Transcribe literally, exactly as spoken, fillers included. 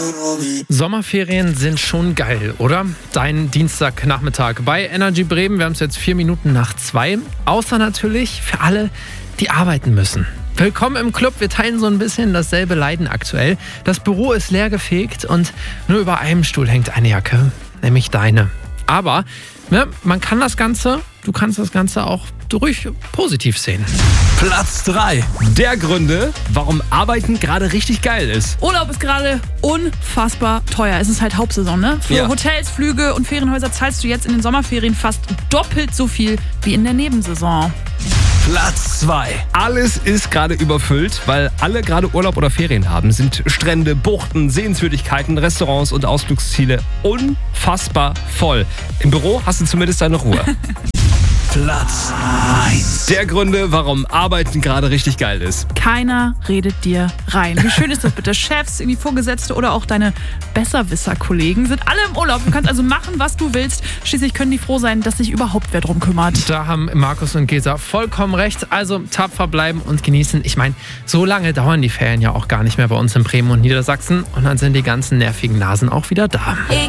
Sommerferien sind schon geil, oder? Dein Dienstagnachmittag bei Energy Bremen. Wir haben es jetzt vier Minuten nach zwei. Außer natürlich für alle, die arbeiten müssen. Willkommen im Club. Wir teilen so ein bisschen dasselbe Leiden aktuell. Das Büro ist leergefegt und nur über einem Stuhl hängt eine Jacke, nämlich deine. Aber ne, man kann das Ganze, du kannst das Ganze auch ruhig positiv sehen. Platz drei. Der Gründe, warum Arbeiten gerade richtig geil ist. Urlaub ist gerade unfassbar teuer. Es ist halt Hauptsaison, ne? Für Ja. Hotels, Flüge und Ferienhäuser zahlst du jetzt in den Sommerferien fast doppelt so viel wie in der Nebensaison. Platz zwei. Alles ist gerade überfüllt, weil alle gerade Urlaub oder Ferien haben. Sind Strände, Buchten, Sehenswürdigkeiten, Restaurants und Ausflugsziele unfassbar voll. Im Büro hast du zumindest deine Ruhe. Platz eins. Der Gründe, warum Arbeiten gerade richtig geil ist. Keiner redet dir rein. Wie schön ist das bitte? Chefs, irgendwie Vorgesetzte oder auch deine Besserwisser-Kollegen sind alle im Urlaub. Du kannst also machen, was du willst. Schließlich können die froh sein, dass sich überhaupt wer drum kümmert. Da haben Markus und Gesa vollkommen recht. Also tapfer bleiben und genießen. Ich meine, so lange dauern die Ferien ja auch gar nicht mehr bei uns in Bremen und Niedersachsen. Und dann sind die ganzen nervigen Nasen auch wieder da.